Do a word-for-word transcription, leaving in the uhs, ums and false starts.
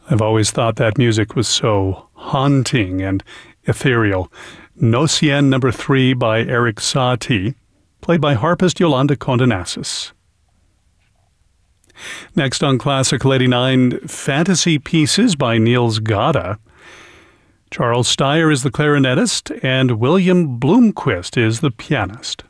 I've always thought that music was so haunting and ethereal. Nocien number three by Erik Satie, played by harpist Yolanda Condenassis. Next on Classical eighty-nine, Fantasy Pieces by Niels Gade. Charles Steyer is the clarinetist, and William Bloomquist is the pianist.